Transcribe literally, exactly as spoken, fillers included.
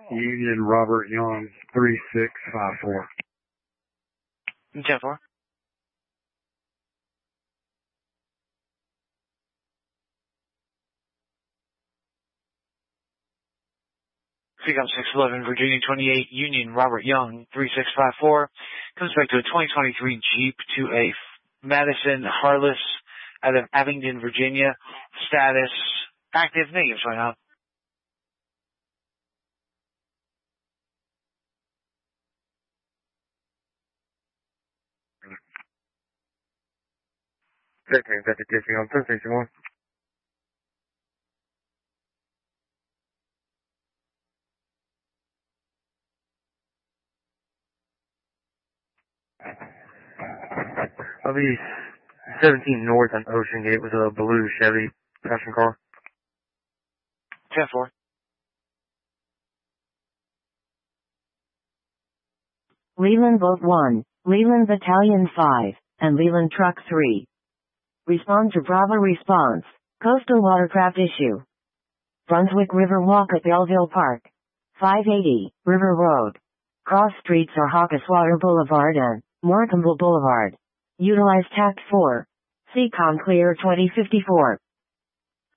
Union Robert Young, three six five four. ten four. Speak up six eleven, Virginia twenty-eight, Union Robert Young, three six five four. Comes back to a twenty twenty-three Jeep to a Madison Harless out of Abingdon, Virginia. Status active, negatives right now. Second, that's a testing on Station one. I'll be seventeen north on Ocean Gate with a blue Chevy passion car. ten four. Leland Boat one, Leland Battalion five, and Leland Truck three. Respond to Bravo response. Coastal watercraft issue. Brunswick River Walk at Belleville Park. five eighty, River Road. Cross streets are Hawkeswater Boulevard and Morecambe Boulevard. Utilize Tact four. Seacon Clear twenty fifty-four.